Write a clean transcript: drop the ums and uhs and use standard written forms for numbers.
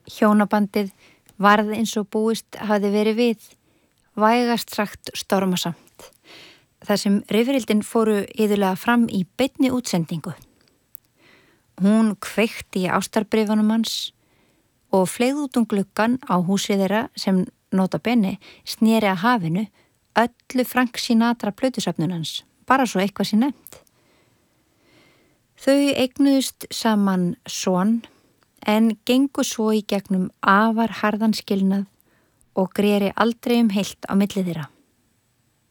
Hjónabandið varð eins og búist hafði verið við, vægast sagt stormasamt. Þar sem rifrildin fóru iðulega fram í beinni útsendingu. Hún kveikti í ástarbréfunum hans og fleygði út gluggann á húsið þeirra sem nota bene sneri að hafinu öllu Frank Sinatra plötusafnun hans, bara svo eitthvað sé nefnt. Þau eignuðust saman son en gengu svo í gegnum afar harðan skilnað og greri aldrei heilt á milli þeirra.